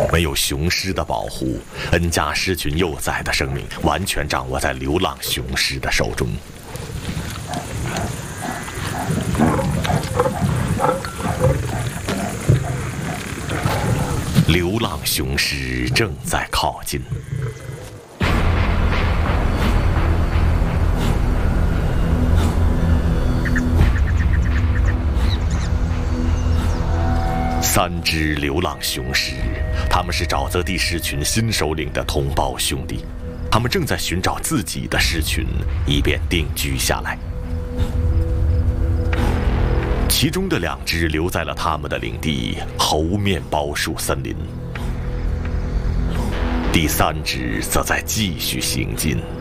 没有雄狮的保护，恩加狮群幼崽的生命完全掌握在流浪雄狮的手中。流浪雄狮正在靠近。3只流浪雄狮，他们是沼泽地狮群新首领的同胞兄弟，他们正在寻找自己的狮群，以便定居下来。其中的2只留在了他们的领地猴面包树森林，第3只则在继续行进。